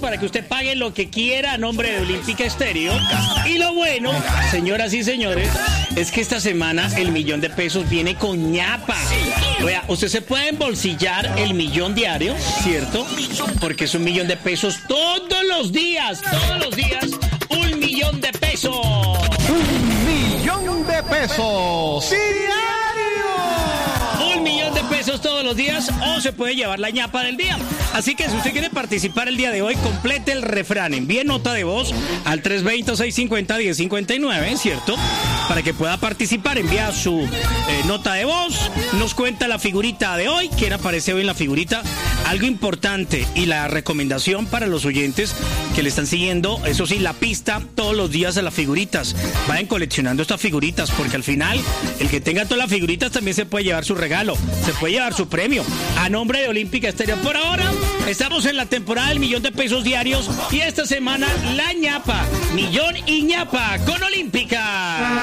para que usted pague lo que quiera a nombre de Olímpica Estéreo. Y lo bueno, señoras y señores, es que esta semana el $1.000.000 viene con ñapa. Vea, usted se puede embolsillar el 1.000.000 diario, ¿cierto? Porque es $1.000.000 todos los días, $1.000.000. $1.000.000 diario. $1.000.000 todos los días, o se puede llevar la ñapa del día. Así que si usted quiere participar el día de hoy, complete el refrán, envíe nota de voz al 320-650-1059, ¿cierto? Para que pueda participar, envía su nota de voz, nos cuenta la figurita de hoy, quién aparece hoy en la figurita, algo importante y la recomendación para los oyentes que le están siguiendo, eso sí, la pista todos los días a las figuritas. Vayan coleccionando estas figuritas, porque al final, el que tenga todas las figuritas también se puede llevar su regalo, se puede llevar su premio a nombre de Olímpica Estéreo. Por ahora, estamos en la temporada del $1.000.000 diarios y esta semana la ñapa, millón y ñapa con Olímpica.